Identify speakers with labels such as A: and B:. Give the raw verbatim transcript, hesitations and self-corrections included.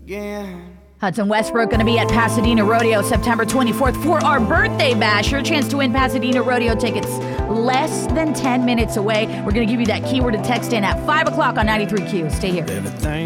A: again.
B: Hudson Westbrook going to be at Pasadena Rodeo September twenty-fourth for our birthday bash. Your chance to win Pasadena Rodeo tickets less than ten minutes away. We're going to give you that keyword to text in at five o'clock on ninety-three Q. Stay here.
A: Everything